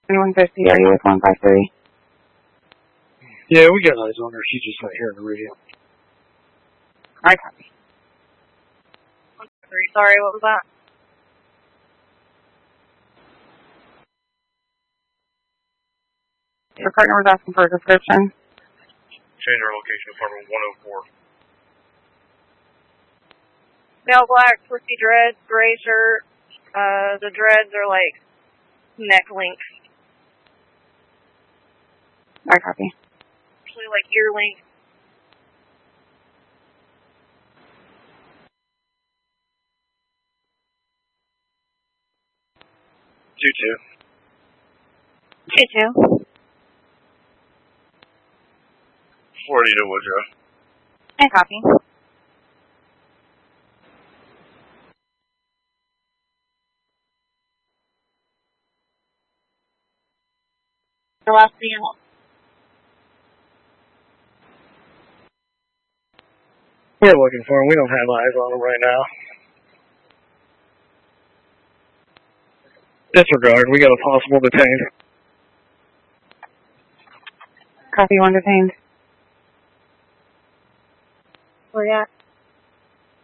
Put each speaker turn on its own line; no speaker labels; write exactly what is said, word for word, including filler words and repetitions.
one fifty, are you with one five three?
Yeah, we got eyes on her. She's just not hearing the radio.
I copy.
one five three, sorry, what was that?
Your partner was asking for a description.
Change our location, apartment one oh four.
Male black, twisty dreads, gray shirt. Uh, the dreads are like neck length.
I copy.
Actually, like ear length.
two two.
two two.
forty to Woodrow.
I copy. The last thing I want.
We're looking for him. We don't have eyes on him right now. Disregard. We got a possible detained.
Copy, one detained.